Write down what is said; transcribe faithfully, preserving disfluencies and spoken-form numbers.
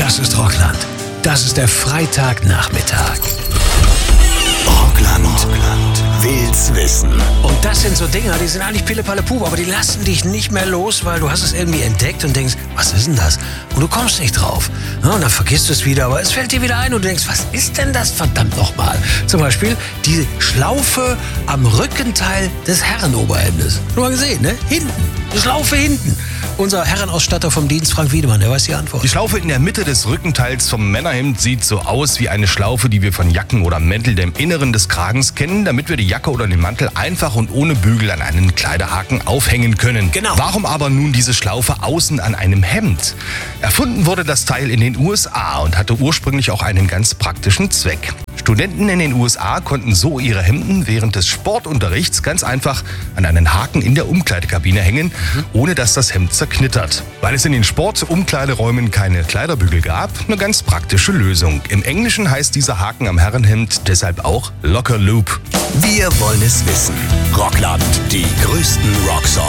Das ist Rockland. Das ist der Freitagnachmittag. Rockland. Rockland. Will's wissen. Und das sind so Dinger, die sind eigentlich Pille-Palle-Pup, aber die lassen dich nicht mehr los, weil du hast es irgendwie entdeckt und denkst, was ist denn das? Und du kommst nicht drauf. Ja, und dann vergisst du es wieder, aber es fällt dir wieder ein und du denkst, was ist denn das verdammt nochmal? Zum Beispiel die Schlaufe am Rückenteil des Herrenoberhemdes. Schon mal gesehen, ne? Hinten. Die Schlaufe hinten. Unser Herrenausstatter vom Dienst, Frank Wiedemann, der weiß die Antwort. Die Schlaufe in der Mitte des Rückenteils vom Männerhemd sieht so aus wie eine Schlaufe, die wir von Jacken oder Mänteln im Inneren des Kragens kennen, damit wir die Jacke oder den Mantel einfach und ohne Bügel an einen Kleiderhaken aufhängen können. Genau. Warum aber nun diese Schlaufe außen an einem Hemd? Erfunden wurde das Teil in den U S A und hatte ursprünglich auch einen ganz praktischen Zweck. Studenten in den U S A konnten so ihre Hemden während des Sportunterrichts ganz einfach an einen Haken in der Umkleidekabine hängen, mhm. ohne dass das Hemd zerknittert. Weil es in den Sportumkleideräumen keine Kleiderbügel gab, eine ganz praktische Lösung. Im Englischen heißt dieser Haken am Herrenhemd deshalb auch Locker Loop. Wir wollen es wissen. Rockland, die größten Rocksongs.